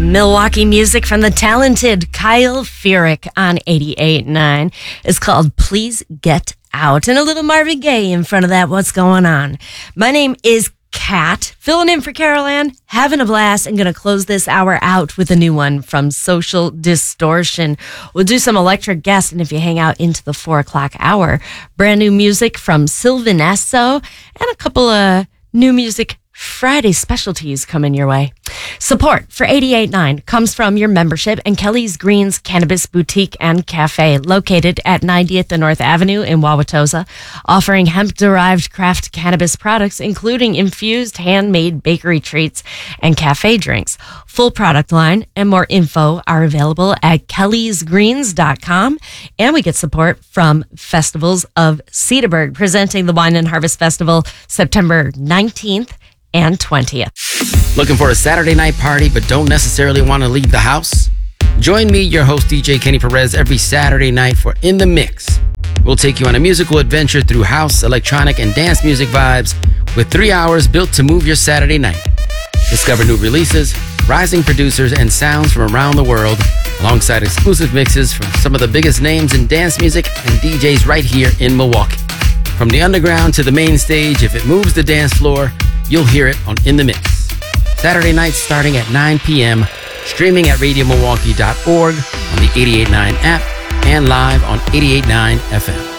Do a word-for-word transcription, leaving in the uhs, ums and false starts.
Milwaukee music from the talented Kyle Furyk on eighty-eight point nine is called Please Get Out. And a little Marvin Gaye in front of that. What's going on? My name is Kat, filling in for Carol Ann, having a blast, and going to close this hour out with a new one from Social Distortion. We'll do some Electric Guest, and if you hang out into the four o'clock hour, brand new music from Sylvan Esso, and a couple of new music Friday specialties coming your way. Support for eighty-eight point nine comes from your membership and Kelly's Greens Cannabis Boutique and Cafe, located at ninetieth and North Avenue in Wauwatosa, offering hemp-derived craft cannabis products, including infused handmade bakery treats and cafe drinks. Full product line and more info are available at kellys greens dot com. And we get support from Festivals of Cedarburg, presenting the Wine and Harvest Festival September nineteenth and twentieth. Looking for a Saturday night party but don't necessarily want to leave the house? Join me, your host D J Kenny Perez, every Saturday night for In the Mix. We'll take you on a musical adventure through house, electronic, and dance music vibes with three hours built to move your Saturday night. Discover new releases, rising producers, and sounds from around the world, alongside exclusive mixes from some of the biggest names in dance music and D Js right here in Milwaukee. From the underground to the main stage, if it moves the dance floor, you'll hear it on In the Mix. Saturday nights starting at nine p.m., streaming at radio milwaukee dot org, on the eighty-eight point nine app, and live on eighty-eight point nine F M.